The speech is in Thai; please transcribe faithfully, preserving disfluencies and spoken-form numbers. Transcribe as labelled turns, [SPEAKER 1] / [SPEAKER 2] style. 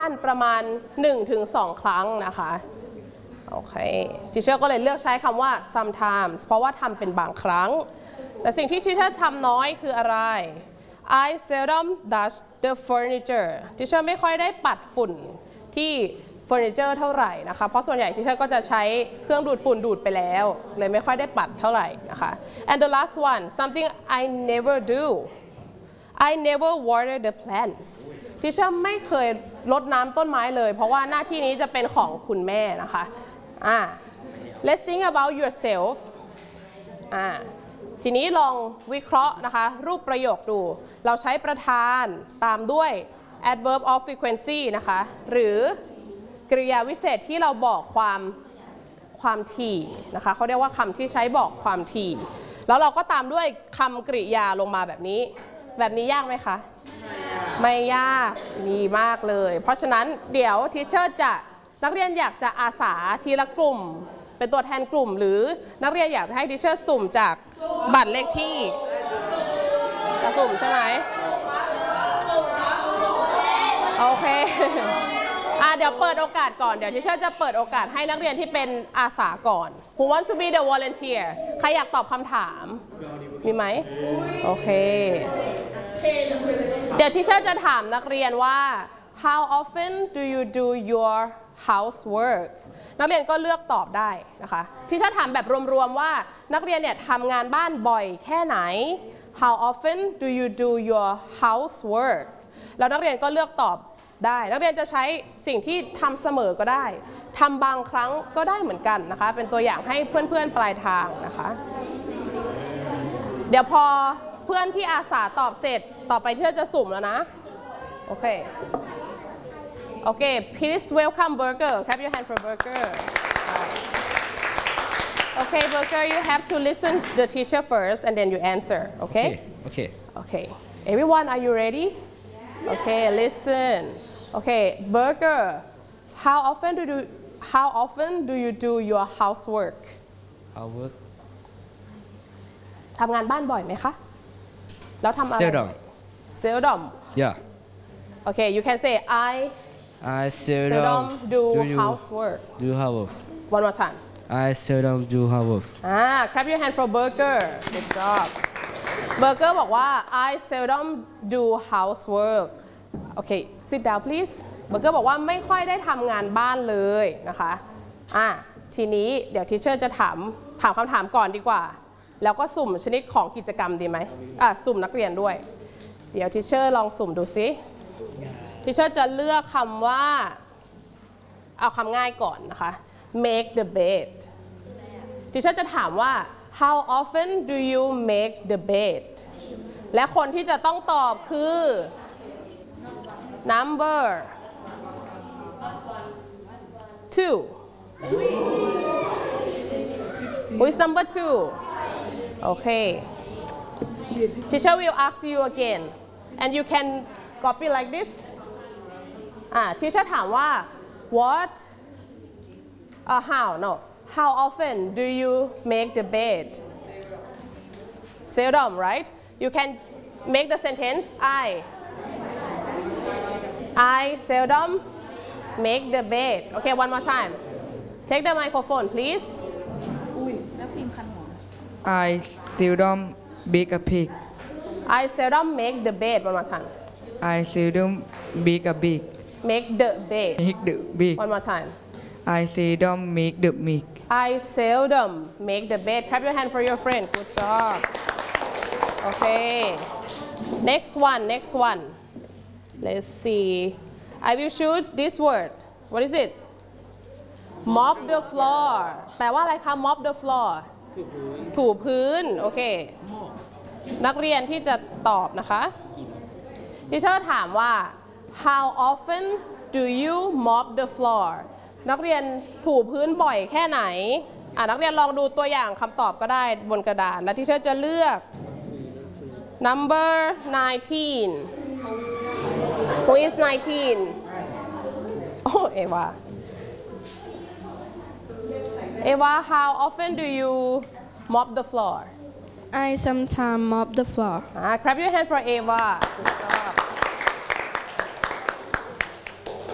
[SPEAKER 1] ประมาณ หนึ่งถึงสอง ครั้งนะคะโอเคทีเชอร์ก็เลยเลือกใช้คำว่า sometimes เพราะว่าทำเป็นบางครั้งแต่สิ่งที่ทีเชอร์ทำน้อยคืออะไร I seldom dust the furniture ทีเชอร์ไม่ค่อยได้ปัดฝุ่นที่เฟอร์นิเจอร์เท่าไหร่นะคะเพราะส่วนใหญ่ทีเชอร์ก็จะใช้เครื่องดูดฝุ่นดูดไปแล้วเลยไม่ค่อยได้ปัดเท่าไหร่นะคะ and the last one something I never do I never water the plants ทีเชอร์ไม่เคยรดน้ำต้นไม้เลยเพราะว่าหน้าที่นี้จะเป็นของคุณแม่นะคะอ่า let's think about yourself อ่าทีนี้ลองวิเคราะห์นะคะรูปประโยคดูเราใช้ประธานตามด้วย adverb of frequency นะคะหรือกริยาวิเศษที่เราบอกความความถี่นะคะเขาเรียกว่าคำที่ใช้บอกความถี่แล้วเราก็ตามด้วยคำกริยาลงมาแบบนี้แบบนี้ยากไหมคะไม่ยากดีมากเลยเพราะฉะนั้นเดี๋ยวทีเชอร์จะนักเรียนอยากจะอาสาทีละกลุ่มเป็นตัวแทนกลุ่มหรือนักเรียนอยากจะให้ทีเชอร์สุ่มจากบัตรเลขที่จะสุ่มใช่ไหมโอเคอ่ะเดี๋ยวเปิดโอกาสก่อนเดี๋ยวทีเชอร์จะเปิดโอกาสให้นักเรียนที่เป็นอาสาก่อน Who wants to be the volunteer ใครอยากตอบคำถามมีไหมโอเคเดี๋ยวทีเชอร์จะถามนักเรียนว่า How often do you do your housework นักเรียนก็เลือกตอบได้นะคะทีเชอร์ถามแบบรวมๆว่านักเรียนเนี่ยทำงานบ้านบ่อยแค่ไหน How often do you do your housework แล้วนักเรียนก็เลือกตอบได้นักเรียนจะใช้สิ่งที่ทำเสมอก็ได้ทำบางครั้งก็ได้เหมือนกันนะคะเป็นตัวอย่างให้เพื่อนๆปลายทางนะคะเดี๋ยวพอเพื่อนที่อาสาตอบเสร็จต่อไปที่จะสุ่มแล้วนะโอเคโอเค please welcome Burger clap your hand for Burger okay Burger you have to listen the teacher first and then you answer okay
[SPEAKER 2] okay
[SPEAKER 1] okay everyone are you ready okay listen okay Burger how often do you how often do you do your housework
[SPEAKER 2] hours
[SPEAKER 1] ทำงานบ้านบ่อยไหมคะแล้วทำอะไร
[SPEAKER 2] seldom
[SPEAKER 1] seldom
[SPEAKER 2] yeah
[SPEAKER 1] okay you can say I
[SPEAKER 2] I seldom
[SPEAKER 1] seldom do
[SPEAKER 2] you
[SPEAKER 1] housework
[SPEAKER 2] do housework
[SPEAKER 1] one more time
[SPEAKER 2] I seldom do housework
[SPEAKER 1] อ่า clap your hand for Burger good job Burger บอกว่า I seldom do housework okay sit down please Burger บอกว่าไม่ค่อยได้ทำงานบ้านเลยนะคะอ่าทีนี้เดี๋ยวทีเชอร์จะถามถามคำถามก่อนดีกว่าแล้วก็สุ่มชนิดของกิจกรรมดีไหมอ่ะสุ่มนักเรียนด้วยเดี๋ยวทีเชอร์ลองสุ่มดูซิทีเชอร์จะเลือกคำว่าเอาคำง่ายก่อนนะคะ make the bed ทีเชอร์จะถามว่า how often do you make the bed และคนที่จะต้องตอบคือ number two who is number two okay teacher will ask you again and you can copy like this อ่า teacher ถามว่า what uh, how no how often do you make the bed seldom right you can make the sentence I I seldom make the bed okay one more time take the microphone please
[SPEAKER 3] I seldom bake a pig
[SPEAKER 1] I seldom make the bed one more time
[SPEAKER 3] I seldom bake a pig
[SPEAKER 1] make the bed
[SPEAKER 3] make the bed
[SPEAKER 1] one more time
[SPEAKER 3] I seldom make the milk
[SPEAKER 1] I seldom make the bed clap your hand for your friend good job okay next one next one let's see I will choose this word what is it mop the floor แปลว่าอะไรคะ mop the floor ถูพื้นโอเคนักเรียนที่จะตอบนะคะทีเชอร์ถามว่า how often do you mop the floor นักเรียนถูพื้นบ่อยแค่ไหนอ่ะนักเรียนลองดูตัวอย่างคำตอบก็ได้บนกระดาษและทีเชอร์จะเลือก number nineteen who is nineteen โอ้เอวาเอวา how often do you mop the floor
[SPEAKER 4] I sometimes mop the floor.
[SPEAKER 1] Ah, clap your hand for Ava. Good job.